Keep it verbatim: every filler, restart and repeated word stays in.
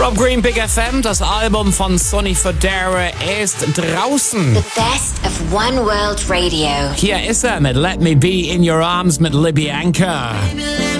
Rob Green, Big F M. Das Album von Sonny Fodera ist draußen. The best of One World Radio. Hier ist er mit Let Me Be in Your Arms mit Libby Anchor.